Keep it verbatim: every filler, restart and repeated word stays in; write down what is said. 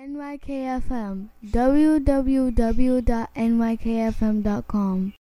N Y K F M, w w w dot n y k f m dot com.